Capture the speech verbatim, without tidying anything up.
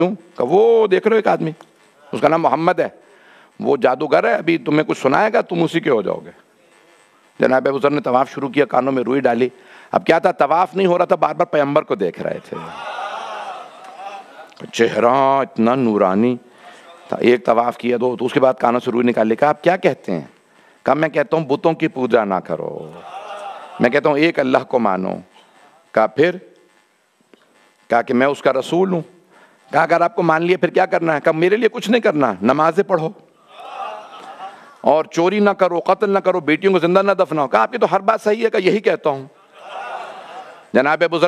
क्यों? कहा वो देख रहे हो एक आदमी, उसका नाम मोहम्मद है, वो जादूगर है, अभी तुम्हें कुछ सुनाएगा, तुम उसी के हो जाओगे। जनाब अबू ज़र ने तवाफ़ शुरू किया, कानों में रुई डाली। अब क्या था, तवाफ़ नहीं हो रहा था, बार बार पैगंबर को देख रहे थे, चेहरा इतना नूरानी था। एक तवाफ़ किया, दो, तो उसके बाद कानों से रुई निकाल ली। कहा आप क्या कहते हैं? कहा मैं कहता हूँ बुतों की पूजा ना करो, मैं कहता हूँ एक अल्लाह को मानो। कहा फिर? कहा कि मैं उसका रसूल हूँ। कहा अगर आपको मान लिया फिर क्या करना है? कहा मेरे लिए कुछ नहीं करना, नमाजें पढ़ो और चोरी ना करो, कत्ल ना करो, बेटियों को जिंदा ना दफनाओ। कहा आपकी तो हर बात सही है। कहा यही कहता हूँ। जनाब अबू ज़र